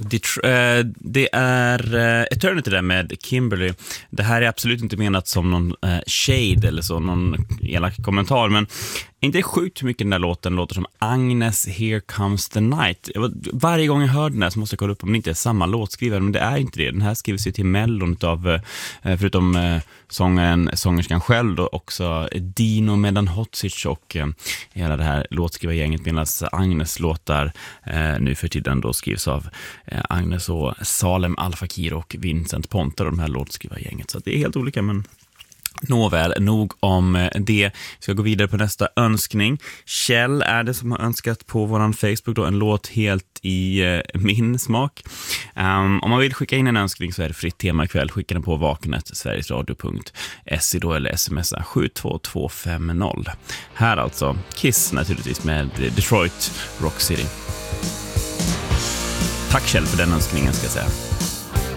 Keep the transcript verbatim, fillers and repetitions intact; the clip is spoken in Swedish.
Det, äh, det är äh, Eternity där med Kimberly. Det här är absolut inte menat som någon äh, shade eller så, någon elak kommentar, men inte sjukt hur mycket den där låten låter som Agnes Here Comes the Night. Jag var, varje gång jag hör den här så måste jag kolla upp om det inte är samma låtskrivare, men det är inte det. Den här skrivs ju till mellon av, äh, förutom äh, sångaren, sångerskan själv då, också Dino Medan Hotsic och äh, hela det här låtskrivargänget, medan Agnes låtar äh, nu för tiden då skrivs av äh, Agnes och Salem Al Fakir och Vincent Ponta och de här låtskrivargänget. Så det är helt olika, men nåväl, nog om det. Vi ska gå vidare på nästa önskning. Kjell är det som har önskat på våran Facebook då en låt helt i eh, min smak. Um, om man vill skicka in en önskning så är det fritt tema ikväll. Skicka den på vaknet sverigesradio punkt se då eller smsa sju två två fem noll. Här alltså Kiss naturligtvis med Detroit Rock City. Tack Kjell för den önskningen ska jag säga.